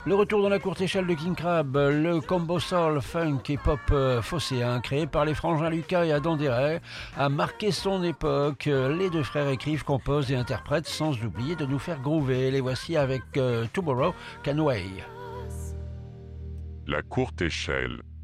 Le retour dans la courte échelle de King Crab, le combo soul, funk et pop phocéen créé par les frangins Lucas et Adam Deray a marqué son époque. Les deux frères écrivent, composent et interprètent sans oublier de nous faire groover. Les voici avec Tomorrow Can Wait. La courte échelle.